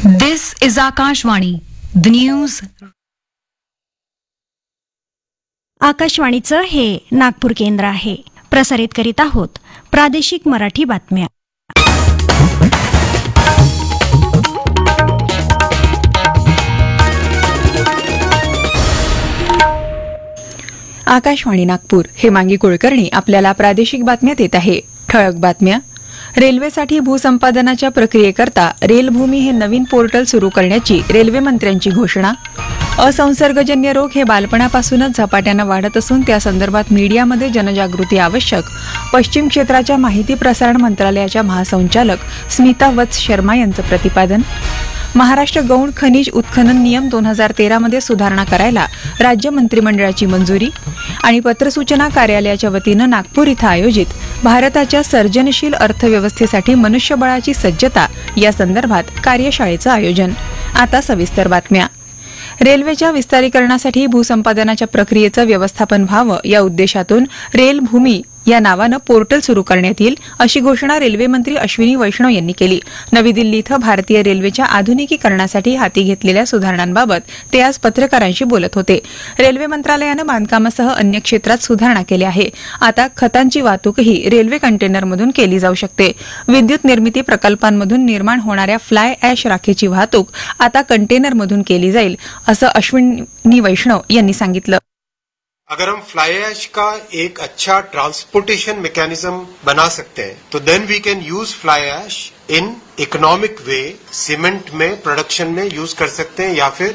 This is Akashvani. The news. आकाशवाणीचं हे नागपूर केंद्र आहे. प्रसारित करीत आहोत प्रादेशिक मराठी बातम्या. आकाशवाणी नागपूर. हेमांगी कुलकर्णी आपल्याला प्रादेशिक बातम्या देत आहे. ठळक बातम्या. रेल्वेसाठी भूसंपादनाच्या प्रक्रियेकरता रेलभूमी हे नवीन पोर्टल सुरू करण्याची रेल्वे मंत्र्यांची घोषणा. असंसर्गजन्य रोग हे बालपणापासूनच झपाट्यानं वाढत असून त्यासंदर्भात मीडियामध्ये जनजागृती आवश्यक. पश्चिम क्षेत्राच्या माहिती प्रसारण मंत्रालयाच्या महासंचालक स्मिता वत्स शर्मा यांचं प्रतिपादन. महाराष्ट्र गौण खनिज उत्खनन नियम 2013 मध्ये सुधारणा करायला राज्य मंत्रिमंडळाची मंजुरी. आणि पत्रसूचना कार्यालयाच्या वतीनं नागपूर इथं आयोजित भारताच्या सर्जनशील अर्थव्यवस्थेसाठी मनुष्यबळाची सज्जता या संदर्भात कार्यशाळेचं आयोजन. आता सविस्तर बातम्या. रेल्वेच्या विस्तारीकरणासाठी भूसंपादनाच्या प्रक्रियेचं व्यवस्थापन व्हावं या उद्देशातून रेलभूमी या नावानं पोर्टल सुरू करण्यात येईल अशी घोषणा रेल्वे मंत्री अश्विनी वैष्णव यांनी केली. नवी दिल्ली इथं भारतीय रेल्वेच्या आधुनिकीकरणासाठी हाती घेतलेल्या सुधारणांबाबत ते आज पत्रकारांशी बोलत होते. रेल्वे मंत्रालयानं बांधकामासह अन्य क्षेत्रात सुधारणा केल्या आहे. आता खतांची वाहतूकही रेल्वे कंटेनरमधून केली जाऊ शकते. विद्युत निर्मिती प्रकल्पांमधून निर्माण होणाऱ्या फ्लाय ॲश राखेची वाहतूक आता कंटेनरमधून केली जाईल असं अश्विनी वैष्णव यांनी सांगितलं. अगर हम फ्लाई ऐश का एक अच्छा ट्रांसपोर्टेशन मैकेनिज्म बना सकते हैं तो then we can use fly ash in economic way. Cement में प्रोडक्शन में यूज कर सकते हैं या फिर